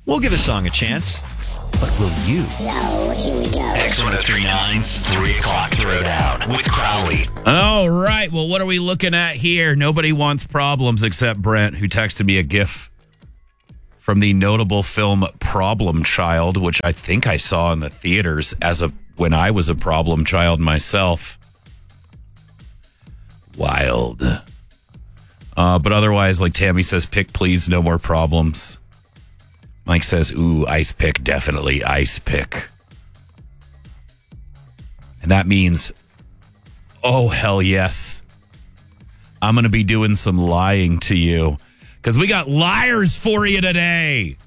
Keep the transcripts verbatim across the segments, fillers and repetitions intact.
We'll give a song a chance. But will you? Yo, here we go. X ten thirty-nine's three o'clock Throwdown with Crowley. All right. Well, what are we looking at here? Nobody wants problems except Brent, who texted me a GIF from the notable film Problem Child, which I think I saw in the theaters as a when I was a problem child myself. Wild. Uh, but otherwise, like Tammy says, pick please, no more problems. Mike says, ooh, ice pick, definitely ice pick. And that means, oh, hell yes. I'm going to be doing some lying to you because we got liars for you today.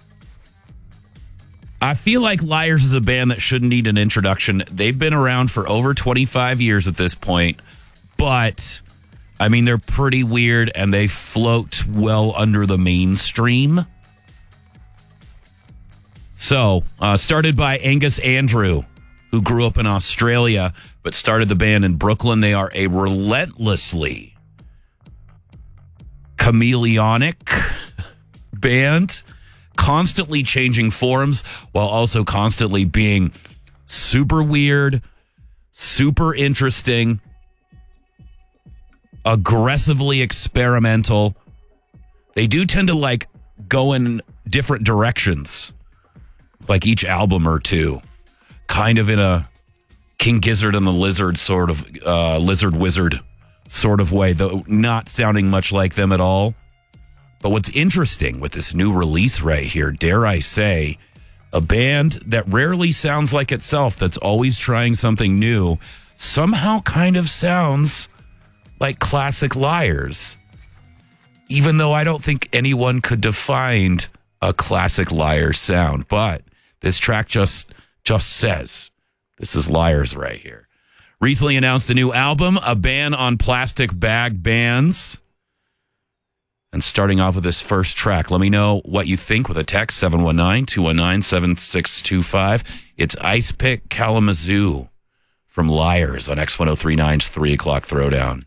I feel like Liars is a band that shouldn't need an introduction. They've been around for over twenty-five years at this point, but I mean, they're pretty weird and they float well under the mainstream. So, uh, started by Angus Andrew, who grew up in Australia, but started the band in Brooklyn. They are a relentlessly chameleonic band, constantly changing forms while also constantly being super weird, super interesting, aggressively experimental. They do tend to like go in different directions. Like each album or two, kind of in a King Gizzard and the Lizard sort of, uh, Lizard Wizard sort of way, though not sounding much like them at all. But what's interesting with this new release right here, dare I say, a band that rarely sounds like itself, that's always trying something new, somehow kind of sounds like classic Liars. Even though I don't think anyone could define a classic Liars sound, but this track just just says this is Liars right here. Recently announced a new album, a ban on plastic bag bans. And starting off with this first track, let me know what you think with a text, seven one nine, two one nine, seven six two five. It's Ice Pick Kalamazoo from Liars on X ten thirty-nine's three o'clock Throwdown.